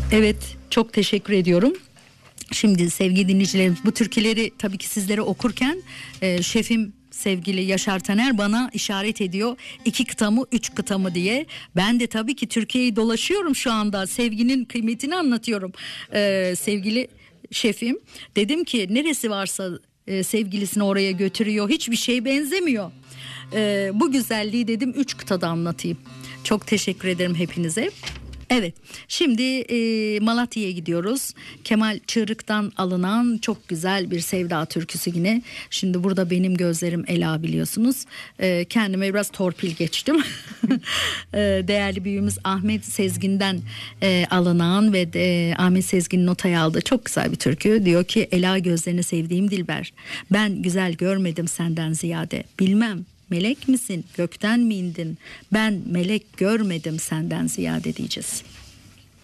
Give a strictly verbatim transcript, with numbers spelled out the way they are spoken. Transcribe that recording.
Evet, çok teşekkür ediyorum. Şimdi sevgili dinleyicilerimiz, bu türküleri tabii ki sizlere okurken e, şefim sevgili Yaşar Taner bana işaret ediyor, iki kıta mı üç kıta mı diye. Ben de tabii ki Türkiye'yi dolaşıyorum şu anda, sevginin kıymetini anlatıyorum. Ee, sevgili şefim, dedim ki neresi varsa e, sevgilisini oraya götürüyor, hiçbir şey benzemiyor. Ee, bu güzelliği dedim üç kıtada anlatayım. Çok teşekkür ederim hepinize. Evet, şimdi e, Malatya'ya gidiyoruz. Kemal Çığırık'tan alınan çok güzel bir sevda türküsü yine. Şimdi burada benim gözlerim Ela, biliyorsunuz. E, kendime biraz torpil geçtim. e, değerli büyüğümüz Ahmet Sezgin'den e, alınan ve de, Ahmet Sezgin'in notaya aldığı çok güzel bir türkü. Diyor ki, Ela gözlerini sevdiğim dilber, ben güzel görmedim senden ziyade, bilmem melek misin, gökten mi indin, ben melek görmedim senden ziyade diyeceğiz.